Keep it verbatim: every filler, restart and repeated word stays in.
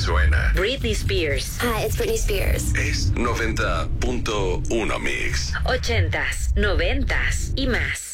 suena. Britney Spears. Hi, it's Britney Spears. Es noventa punto uno Mix. Ochentas, noventas y más.